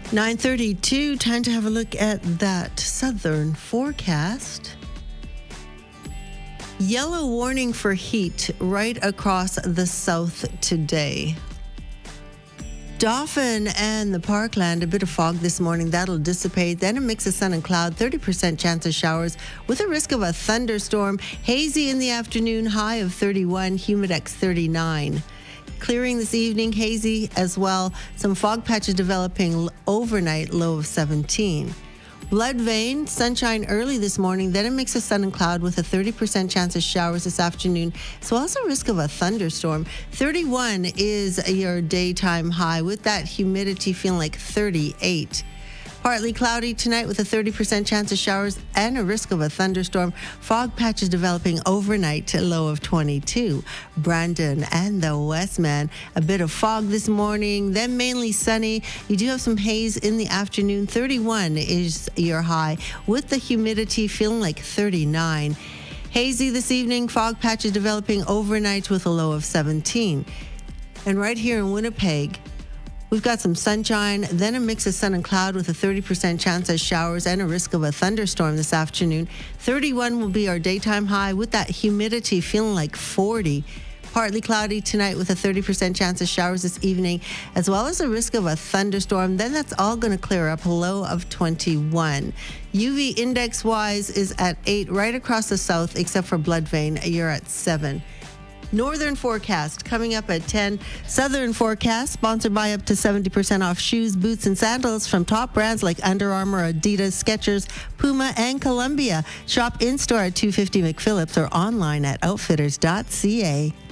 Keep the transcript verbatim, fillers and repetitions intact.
nine thirty-two, time to have a look at that southern forecast. Yellow warning for heat right across the south today. Dauphin and the Parkland, a bit of fog this morning. That'll dissipate. Then a mix of sun and cloud, thirty percent chance of showers with a risk of a thunderstorm. Hazy in the afternoon, high of thirty-one, humidex thirty-nine. Clearing this evening, hazy as well. Some fog patches developing overnight, low of seventeen. Blood vein, sunshine early this morning, then a mix of sun and cloud with a thirty percent chance of showers this afternoon. So also risk of a thunderstorm. thirty-one is your daytime high with that humidity feeling like thirty-eight. Partly cloudy tonight with a thirty percent chance of showers and a risk of a thunderstorm. Fog patches developing overnight to a low of twenty-two. Brandon and the Westman, a bit of fog this morning, then mainly sunny. You do have some haze in the afternoon. thirty-one is your high with the humidity feeling like thirty-nine. Hazy this evening, fog patches developing overnight with a low of seventeen. And right here in Winnipeg, we've got some sunshine, then a mix of sun and cloud with a thirty percent chance of showers and a risk of a thunderstorm this afternoon. thirty-one will be our daytime high with that humidity feeling like forty. Partly cloudy tonight with a thirty percent chance of showers this evening, as well as a risk of a thunderstorm. Then that's all going to clear up, a low of twenty-one. U V index-wise is at eight right across the south, except for Blood Vein, you're at seven. Northern forecast coming up at ten. Southern forecast sponsored by up to seventy percent off shoes, boots, and sandals from top brands like Under Armour, Adidas, Skechers, Puma, and Columbia. Shop in-store at two fifty McPhillips or online at outfitters dot c a.